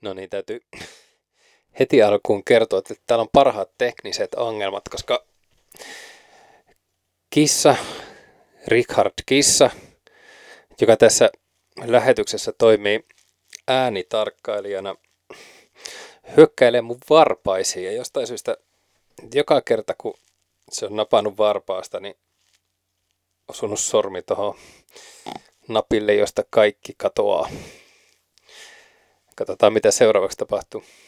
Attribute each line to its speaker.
Speaker 1: No niin, täytyy heti alkuun kertoa, että täällä on parhaat tekniset ongelmat, koska kissa, Richard Kissa, joka tässä lähetyksessä toimii äänitarkkailijana, hyökkäilee mun varpaisiin ja jostain syystä joka kerta kun se on napannut varpaasta, niin osunut sormi tuohon napille, josta kaikki katoaa. Katsotaan mitä seuraavaksi tapahtuu.